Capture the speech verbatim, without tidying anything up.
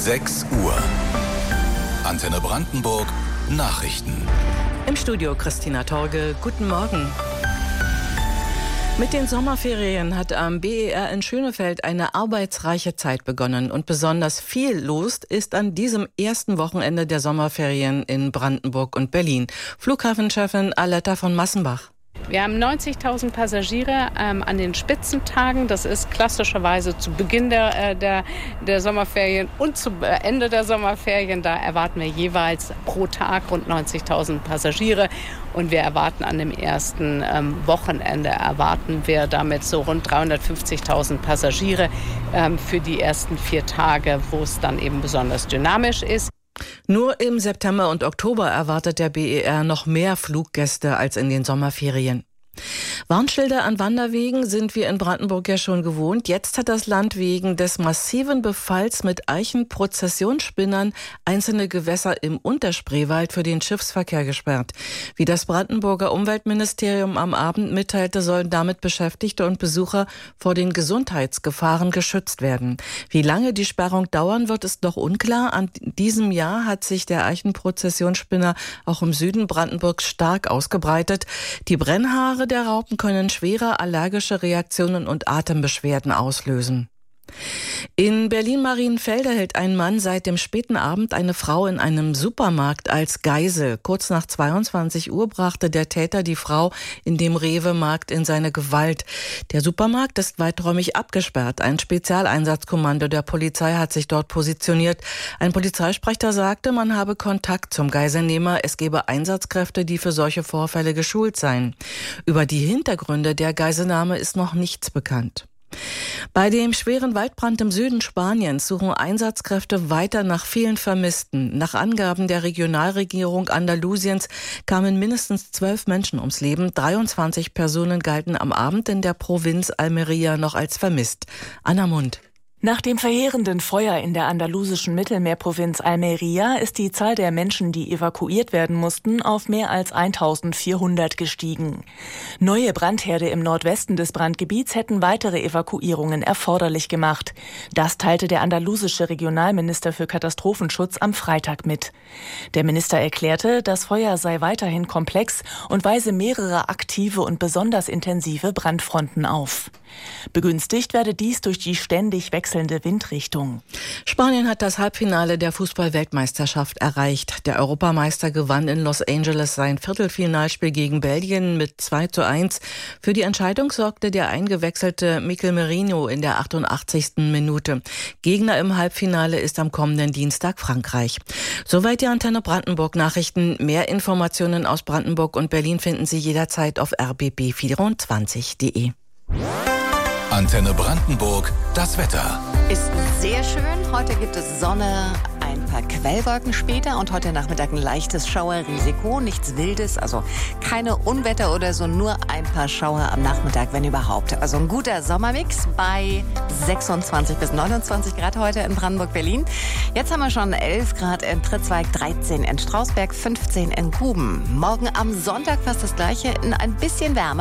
sechs Uhr. Antenne Brandenburg Nachrichten. Im Studio Christina Torge. Guten Morgen. Mit den Sommerferien hat am B E R in Schönefeld eine arbeitsreiche Zeit begonnen. Und besonders viel los ist an diesem ersten Wochenende der Sommerferien in Brandenburg und Berlin. Flughafenchefin Aletta von Massenbach. Wir haben neunzigtausend Passagiere ähm, an den Spitzentagen. Das ist klassischerweise zu Beginn der, äh, der, der Sommerferien und zu Ende der Sommerferien. Da erwarten wir jeweils pro Tag rund neunzigtausend Passagiere. Und wir erwarten an dem ersten ähm, Wochenende, erwarten wir damit so rund dreihundertfünfzigtausend Passagiere ähm, für die ersten vier Tage, wo es dann eben besonders dynamisch ist. Nur im September und Oktober erwartet der B E R noch mehr Fluggäste als in den Sommerferien. Warnschilder an Wanderwegen sind wir in Brandenburg ja schon gewohnt. Jetzt hat das Land wegen des massiven Befalls mit Eichenprozessionsspinnern einzelne Gewässer im Unterspreewald für den Schiffsverkehr gesperrt. Wie das Brandenburger Umweltministerium am Abend mitteilte, sollen damit Beschäftigte und Besucher vor den Gesundheitsgefahren geschützt werden. Wie lange die Sperrung dauern wird, ist noch unklar. An diesem Jahr hat sich der Eichenprozessionsspinner auch im Süden Brandenburgs stark ausgebreitet. Die Brennhaare der Raupen können schwere allergische Reaktionen und Atembeschwerden auslösen. In Berlin-Marienfelde hält ein Mann seit dem späten Abend eine Frau in einem Supermarkt als Geisel. Kurz nach zweiundzwanzig Uhr brachte der Täter die Frau in dem Rewe-Markt in seine Gewalt. Der Supermarkt ist weiträumig abgesperrt. Ein Spezialeinsatzkommando der Polizei hat sich dort positioniert. Ein Polizeisprecher sagte, man habe Kontakt zum Geiselnehmer. Es gebe Einsatzkräfte, die für solche Vorfälle geschult seien. Über die Hintergründe der Geiselnahme ist noch nichts bekannt. Bei dem schweren Waldbrand im Süden Spaniens suchen Einsatzkräfte weiter nach vielen Vermissten. Nach Angaben der Regionalregierung Andalusiens kamen mindestens zwölf Menschen ums Leben. dreiundzwanzig Personen galten am Abend in der Provinz Almería noch als vermisst. Anna Mund. Nach dem verheerenden Feuer in der andalusischen Mittelmeerprovinz Almería ist die Zahl der Menschen, die evakuiert werden mussten, auf mehr als eintausendvierhundert gestiegen. Neue Brandherde im Nordwesten des Brandgebiets hätten weitere Evakuierungen erforderlich gemacht. Das teilte der andalusische Regionalminister für Katastrophenschutz am Freitag mit. Der Minister erklärte, das Feuer sei weiterhin komplex und weise mehrere aktive und besonders intensive Brandfronten auf. Begünstigt werde dies durch die ständig wechselnde Windrichtung. Spanien hat das Halbfinale der Fußball-Weltmeisterschaft erreicht. Der Europameister gewann in Los Angeles sein Viertelfinalspiel gegen Belgien mit zwei zu eins. Für die Entscheidung sorgte der eingewechselte Mikel Merino in der achtundachtzigsten Minute. Gegner im Halbfinale ist am kommenden Dienstag Frankreich. Soweit die Antenne Brandenburg Nachrichten. Mehr Informationen aus Brandenburg und Berlin finden Sie jederzeit auf r b b vierundzwanzig punkt de. Antenne Brandenburg, das Wetter. Ist sehr schön. Heute gibt es Sonne, ein paar Quellwolken später und heute Nachmittag ein leichtes Schauerrisiko. Nichts Wildes, also keine Unwetter oder so, nur ein paar Schauer am Nachmittag, wenn überhaupt. Also ein guter Sommermix bei sechsundzwanzig bis neunundzwanzig Grad heute in Brandenburg-Berlin. Jetzt haben wir schon elf Grad in Pritzwalk, dreizehn in Strausberg, fünfzehn in Guben. Morgen am Sonntag fast das Gleiche, in ein bisschen wärmer.